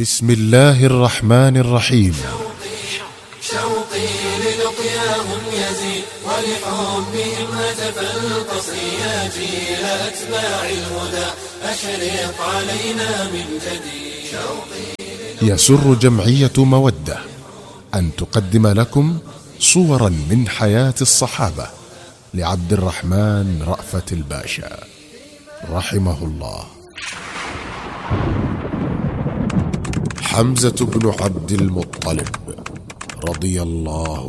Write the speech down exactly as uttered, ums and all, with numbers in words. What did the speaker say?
بسم الله الرحمن الرحيم. شوقي للقياهم يزيد ولحبهم هتف القصر يا جيل أتباع الهدى أشرق علينا من جديد. يسر جمعية مودة أن تقدم لكم صورا من حياة الصحابة لعبد الرحمن رأفت الباشا رحمه الله. حمزة بن عبد المطلب رضي الله